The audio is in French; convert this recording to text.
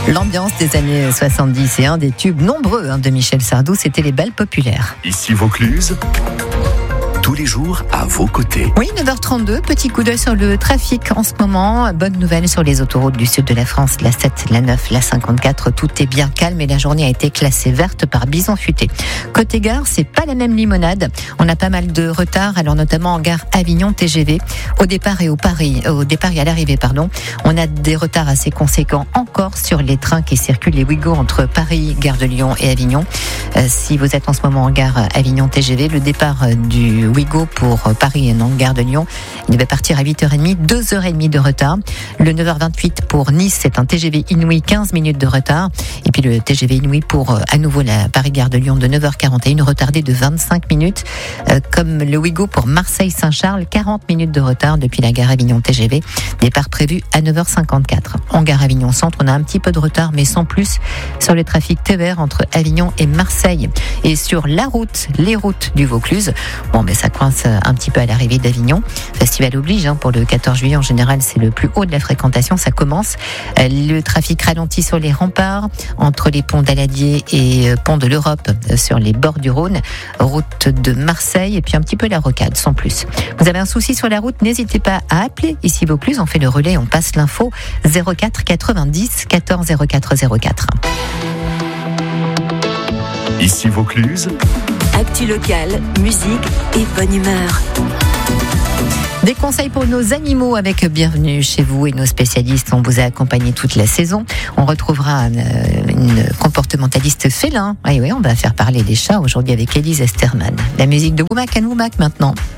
L'ambiance des années 70 et un des tubes nombreux de Michel Sardou, c'était les bals populaires. Ici Vaucluse, tous les jours à vos côtés. Oui, 9h32, petit coup d'œil sur le trafic en ce moment. Bonne nouvelle sur les autoroutes du sud de la France, la 7, la 9, la 54. Tout est bien calme et la journée a été classée verte par Bison Futé. Côté gare, c'est pas la même limonade. On a pas mal de retard, alors notamment en gare Avignon TGV. Au départ et à l'arrivée, on a des retards assez conséquents encore sur les trains qui circulent, les Ouigo entre Paris, gare de Lyon et Avignon. Si vous êtes en ce moment en gare Avignon TGV, le départ du Ouigo pour Paris et non gare de Lyon, il devait partir à 8h30, 2h30 de retard. Le 9h28 pour Nice, c'est un TGV Inouï, 15 minutes de retard. Et puis le TGV Inouï pour à nouveau la Paris-Gare de Lyon de 9h41, retardé de 25 minutes. Comme le Ouigo pour Marseille-Saint-Charles, 40 minutes de retard depuis la gare Avignon TGV. Départ prévu à 9h54. En gare Avignon Centre, on a un petit peu de retard, mais sans plus sur le trafic TER entre Avignon et Marseille. Et sur la route, les routes du Vaucluse, ça coince un petit peu à l'arrivée d'Avignon. Festival oblige, pour le 14 juillet, en général, c'est le plus haut de la fréquentation, ça commence. Le trafic ralentit sur les remparts, entre les ponts d'Aladier et pont de l'Europe, sur les bords du Rhône, route de Marseille, et puis un petit peu la rocade, sans plus. Vous avez un souci sur la route, n'hésitez pas à appeler ici Vaucluse, on fait le relais, on passe l'info, 04 90 14 04 04. Ici Vaucluse, actu locale, musique et bonne humeur. Des conseils pour nos animaux avec Bienvenue chez vous et nos spécialistes. On vous a accompagné toute la saison. On retrouvera une comportementaliste félin. Oui, on va faire parler des chats aujourd'hui avec Élise Esterman. La musique de Womack and Womack maintenant.